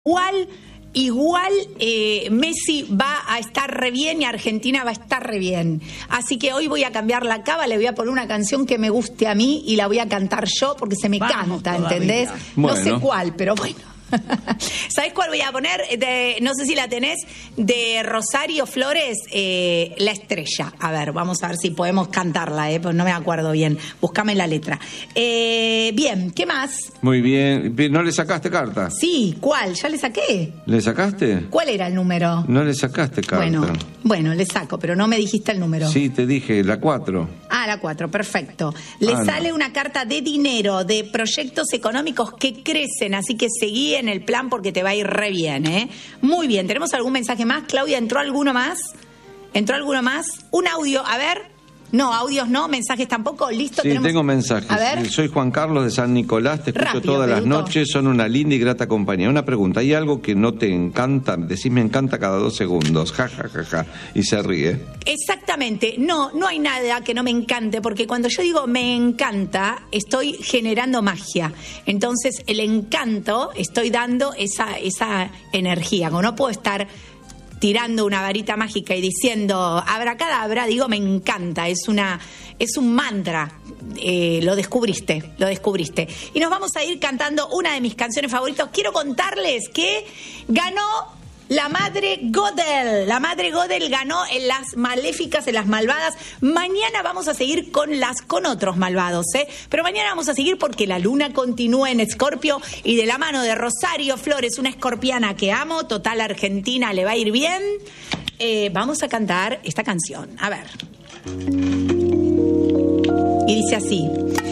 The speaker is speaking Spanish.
Igual Messi va a estar re bien y Argentina va a estar re bien. Así que hoy voy a cambiar la cava, le voy a poner una canción que me guste a mí y la voy a cantar yo porque se me canta, ¿entendés? Bueno. No sé cuál, pero bueno. ¿Sabés cuál voy a poner? No sé si la tenés, de Rosario Flores, La Estrella. A ver, vamos a ver si podemos cantarla, pues no me acuerdo bien. Búscame la letra. Bien, ¿qué más? Muy bien. ¿No le sacaste carta? Sí, ¿cuál? ¿Ya le saqué? ¿Le sacaste? ¿Cuál era el número? No le sacaste carta. Bueno, le saco, pero no me dijiste el número. Sí, te dije, la 4. Ah, la 4, perfecto. Le sale una carta de dinero, de proyectos económicos que crecen, así que seguí en el plan porque te va a ir re bien, ¿eh? Muy bien, ¿tenemos algún mensaje más? Claudia, ¿entró alguno más? Un audio, a ver. No, audios no, mensajes tampoco. ¿Listo? Sí, tengo mensajes. A ver. Soy Juan Carlos de San Nicolás, te escucho Rápido, todas las Peduto. noches, son una linda y grata compañía. Una pregunta, ¿hay algo que no te encanta? Decís me encanta cada 2 segundos, ja, ja, ja, ja, y se ríe. Exactamente, no hay nada que no me encante, porque cuando yo digo me encanta, estoy generando magia. Entonces, el encanto, estoy dando esa energía. Como no puedo estar tirando una varita mágica y diciendo abracadabra, digo me encanta, es un mantra. Lo descubriste. Y nos vamos a ir cantando una de mis canciones favoritas. Quiero contarles que ganó la Madre Godel. La Madre Godel ganó en las maléficas, en las malvadas. Mañana vamos a seguir con otros malvados, Pero mañana vamos a seguir porque la luna continúa en Escorpio y de la mano de Rosario Flores, una escorpiana que amo, total Argentina, le va a ir bien. Vamos a cantar esta canción. A ver. Y dice así.